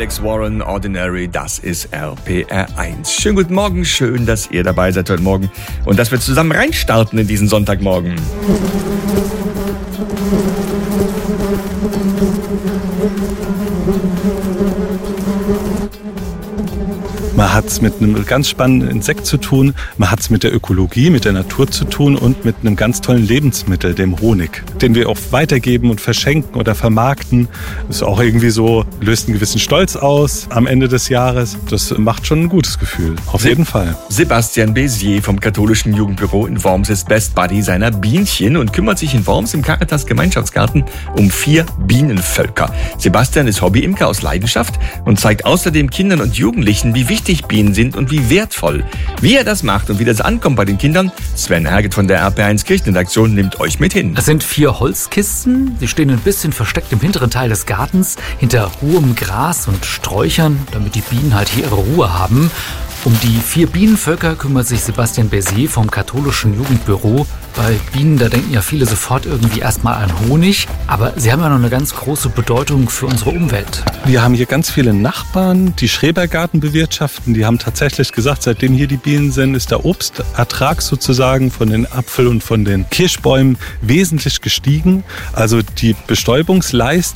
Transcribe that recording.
Alex Warren, Ordinary, das ist RPR1. Schönen guten Morgen, schön, dass ihr dabei seid heute Morgen und dass wir zusammen reinstarten in diesen Sonntagmorgen. Man hat es mit einem ganz spannenden Insekt zu tun, man hat es mit der Ökologie, mit der Natur zu tun und mit einem ganz tollen Lebensmittel, dem Honig, den wir auch weitergeben und verschenken oder vermarkten. Ist auch irgendwie so, löst einen gewissen Stolz aus am Ende des Jahres. Das macht schon ein gutes Gefühl, auf jeden Fall. Sebastian Bézier vom katholischen Jugendbüro in Worms ist Best Buddy seiner Bienchen und kümmert sich in Worms im Caritas Gemeinschaftsgarten um 4 Bienenvölker. Sebastian ist Hobbyimker aus Leidenschaft und zeigt außerdem Kindern und Jugendlichen, wie wichtig Bienen sind und wie wertvoll. Wie er das macht und wie das ankommt bei den Kindern, Sven Herget von der RPR1 Kirchenredaktion nimmt euch mit hin. Das sind 4 Holzkisten, die stehen ein bisschen versteckt im hinteren Teil des Gartens, hinter hohem Gras und Sträuchern, damit die Bienen halt hier ihre Ruhe haben. Um die 4 Bienenvölker kümmert sich Sebastian Bézier vom katholischen Jugendbüro. Bei Bienen, da denken ja viele sofort irgendwie erstmal an Honig, aber sie haben ja noch eine ganz große Bedeutung für unsere Umwelt. Wir haben hier ganz viele Nachbarn, die Schrebergarten bewirtschaften. Die haben tatsächlich gesagt, seitdem hier die Bienen sind, ist der Obstertrag sozusagen von den Apfel- und von den Kirschbäumen wesentlich gestiegen. Also die Bestäubungsleistung